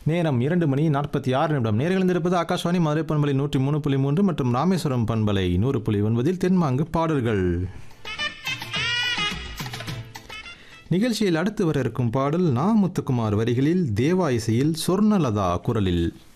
நேரம் 2:46 நேர்களிருப்பது ஆகாஷ்வாணி மதுரை பண்பலை 103.3 மற்றும் ராமேஸ்வரம் பண்பலை 100.9 தென்மாங்கு பாடல்கள். நிகழ்ச்சியில் அடுத்து வர இருக்கும் பாடல் நா. முத்துக்குமார் வரிகளில் தேவா இசையில் சொர்ணலதா குரலில்